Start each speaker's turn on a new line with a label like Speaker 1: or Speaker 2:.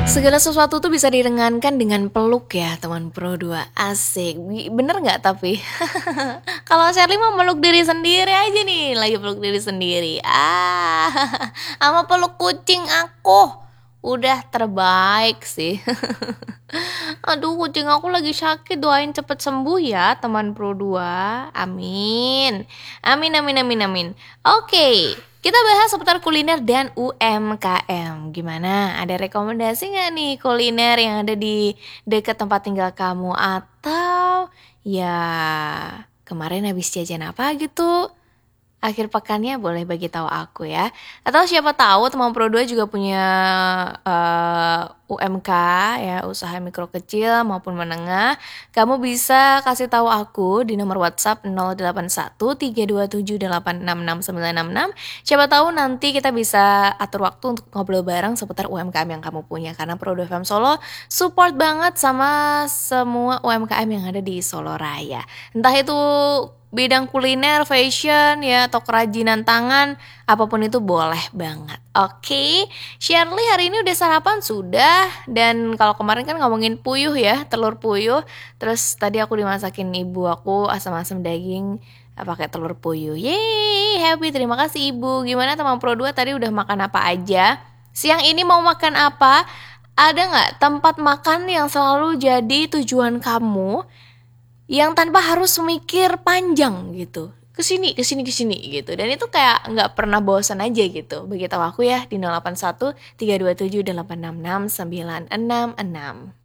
Speaker 1: Segala sesuatu tuh bisa diringankan dengan peluk ya teman Pro 2. Asik. Bener nggak tapi? Kalau Sherly mau meluk diri sendiri aja nih, lagi peluk diri sendiri. Sama peluk kucing aku. Udah terbaik sih. Aduh, kucing aku lagi sakit. Doain cepet sembuh ya teman Pro 2. Amin. Amin amin amin amin. Oke. Kita bahas seputar kuliner dan UMKM. Gimana? Ada rekomendasi nggak nih kuliner yang ada di dekat tempat tinggal kamu? Atau ya kemarin habis jajan apa gitu? Akhir pekannya boleh bagi tahu aku ya. Atau siapa tahu teman Pro 2 juga punya UMK ya, usaha mikro kecil maupun menengah. Kamu bisa kasih tahu aku di nomor WhatsApp 081327866966. Siapa tahu nanti kita bisa atur waktu untuk ngobrol bareng seputar UMKM yang kamu punya, karena Pro 2 FM Solo support banget sama semua UMKM yang ada di Solo Raya. Entah itu bidang kuliner, fashion ya, atau kerajinan tangan, apapun itu boleh banget. Oke, Shirley hari ini udah sarapan sudah. Dan kalau kemarin kan ngomongin puyuh ya, telur puyuh. Terus tadi aku dimasakin ibu aku asam-asam daging pakai telur puyuh. Yeay, happy, terima kasih ibu. Gimana teman Pro 2 tadi udah makan apa aja? Siang ini mau makan apa? Ada nggak tempat makan yang selalu jadi tujuan kamu, yang tanpa harus mikir panjang gitu, kesini gitu, dan itu kayak nggak pernah bosan aja gitu? Beritahu aku ya di 081 327 866 966.